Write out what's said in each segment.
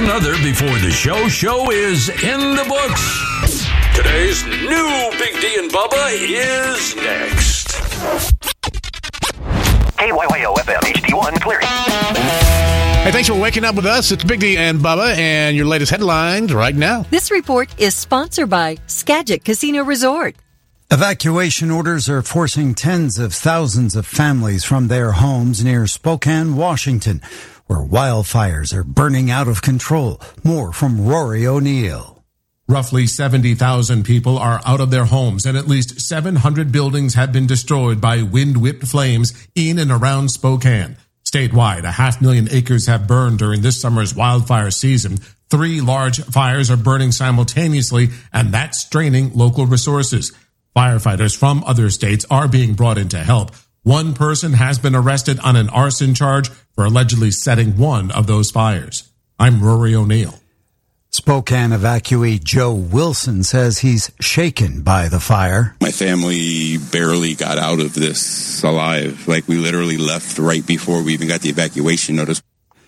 another before the show is in the books. Today's new Big D and Bubba is next. KYYO-FM HD1 clearing. Hey, thanks for waking up with us. It's Big D and Bubba and your latest headlines right now. This report is sponsored by Skagit Casino Resort. Evacuation orders are forcing tens of thousands of families from their homes near Spokane, Washington, where wildfires are burning out of control. More from Rory O'Neill. Roughly 70,000 people are out of their homes, and at least 700 buildings have been destroyed by wind-whipped flames in and around Spokane. Statewide, 500,000 acres have burned during this summer's wildfire season. 3 large fires are burning simultaneously, and that's straining local resources. Firefighters from other states are being brought in to help. One person has been arrested on an arson charge for allegedly setting one of those fires. I'm Rory O'Neill. Spokane evacuee Joe Wilson says he's shaken by the fire. My family barely got out of this alive. Like, we literally left right before we even got the evacuation notice.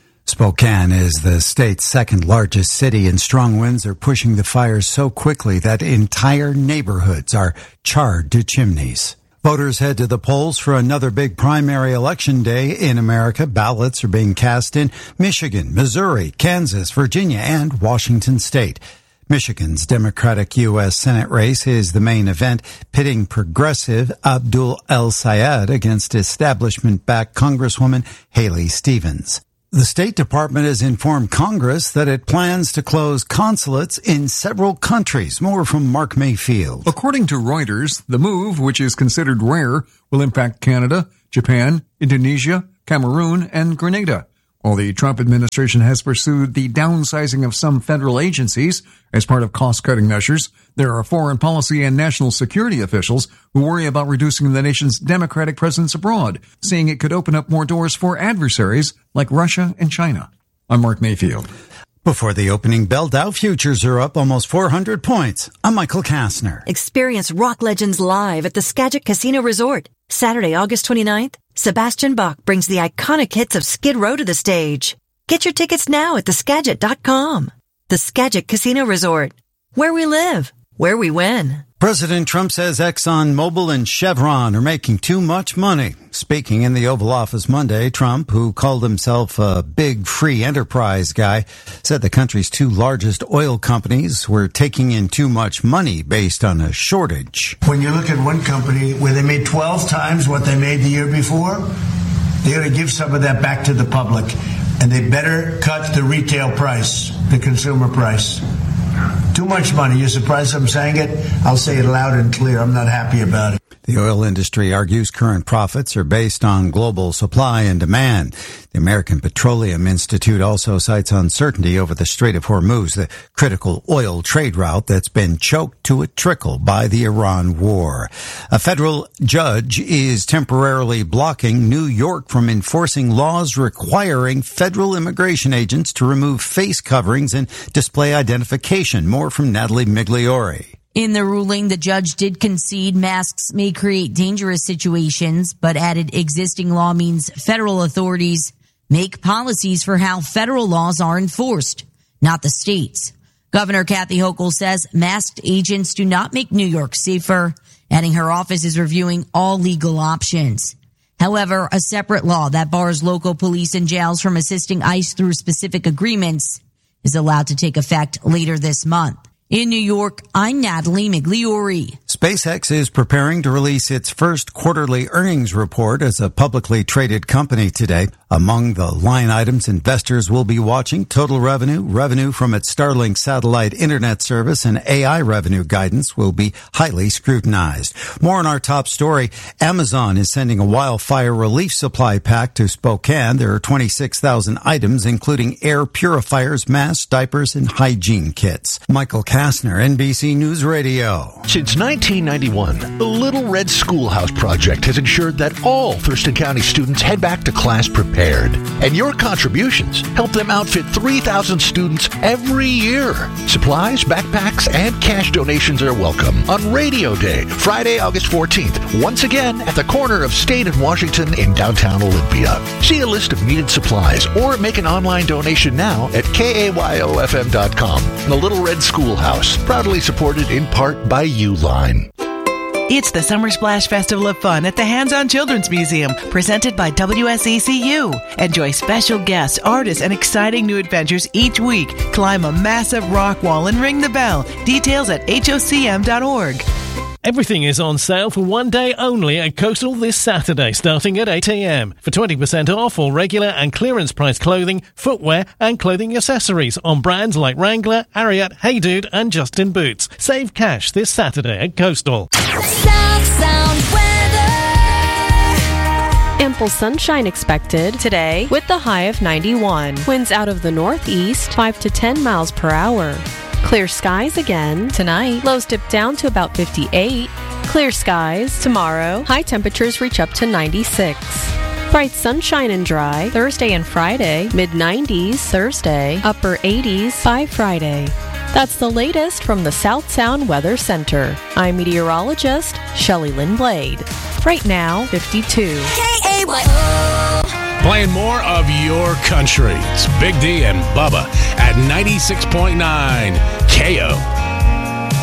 Spokane is the state's second largest city, and strong winds are pushing the fires so quickly that entire neighborhoods are charred to chimneys. Voters head to the polls for another big primary election day in America. Ballots are being cast in Michigan, Missouri, Kansas, Virginia, and Washington state. Michigan's Democratic U.S. Senate race is the main event, pitting progressive Abdul El-Sayed against establishment-backed Congresswoman Haley Stevens. The State Department has informed Congress that it plans to close consulates in several countries. More from Mark Mayfield. According to Reuters, the move, which is considered rare, will impact Canada, Japan, Indonesia, Cameroon, and Grenada. While the Trump administration has pursued the downsizing of some federal agencies as part of cost-cutting measures, there are foreign policy and national security officials who worry about reducing the nation's democratic presence abroad, saying it could open up more doors for adversaries like Russia and China. I'm Mark Mayfield. Before the opening bell, Dow futures are up almost 400 points. I'm Michael Kastner. Experience rock legends live at the Skagit Casino Resort. Saturday, August 29th, Sebastian Bach brings the iconic hits of Skid Row to the stage. Get your tickets now at theskagit.com. The Skagit Casino Resort. Where we live, where we win. President Trump says ExxonMobil and Chevron are making too much money. Speaking in the Oval Office Monday, Trump, who called himself a big free enterprise guy, said the country's 2 largest oil companies were taking in too much money based on a shortage. When you look at one company where they made 12 times what they made the year before, they got to give some of that back to the public. And they better cut the retail price, the consumer price. Too much money. You're surprised I'm saying it? I'll say it loud and clear. I'm not happy about it. The oil industry argues current profits are based on global supply and demand. The American Petroleum Institute also cites uncertainty over the Strait of Hormuz, the critical oil trade route that's been choked to a trickle by the Iran war. A federal judge is temporarily blocking New York from enforcing laws requiring federal immigration agents to remove face coverings and display identification. More from Natalie Migliori. In the ruling, the judge did concede masks may create dangerous situations, but added existing law means federal authorities make policies for how federal laws are enforced, not the states. Governor Kathy Hochul says masked agents do not make New York safer, adding her office is reviewing all legal options. However, a separate law that bars local police and jails from assisting ICE through specific agreements is allowed to take effect later this month. In New York, I'm Natalie Migliori. SpaceX is preparing to release its first quarterly earnings report as a publicly traded company today. Among the line items investors will be watching: total revenue from its Starlink satellite internet service, and AI revenue guidance will be highly scrutinized. More on our top story. Amazon is sending a wildfire relief supply pack to Spokane. There are 26,000 items, including air purifiers, masks, diapers, and hygiene kits. Michael Kastner, NBC News Radio. Since 1991, the Little Red Schoolhouse Project has ensured that all Thurston County students head back to class prepared prepared. And your contributions help them outfit 3,000 students every year. Supplies, backpacks, and cash donations are welcome on Radio Day, Friday, August 14th, once again at the corner of State and Washington in downtown Olympia. See a list of needed supplies or make an online donation now at KAYOFM.com. The Little Red Schoolhouse, proudly supported in part by Uline. It's the Summer Splash Festival of Fun at the Hands-On Children's Museum, presented by WSECU. Enjoy special guests, artists, and exciting new adventures each week. Climb a massive rock wall and ring the bell. Details at HOCM.org. Everything is on sale for one day only at Coastal this Saturday, starting at 8 a.m. for 20% off all regular and clearance price clothing, footwear, and clothing accessories on brands like Wrangler, Ariat, Hey Dude, and Justin Boots. Save cash this Saturday at Coastal. South Sound weather. Ample sunshine expected today with the high of 91. Winds out of the northeast 5 to 10 miles per hour. Clear skies again tonight. Lows dip down to about 58. Clear skies tomorrow. High temperatures reach up to 96. Bright sunshine and dry Thursday and Friday. Mid-90s Thursday. Upper 80s by Friday. That's the latest from the South Sound Weather Center. I'm meteorologist Shelley Lynn Blade. Right now, 52. KAYO. Playing more of your country. It's Big D and Bubba at 96.9 KO.